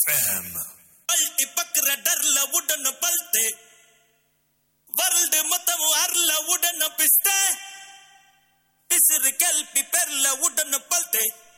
FM. பல்ட்டி பக்குற டர்ல உடன பல்த்து world மொத்தம் அர்ல உடன பிஸ்த பிசிறு கல்பி பெர்ல உடன பல்த்து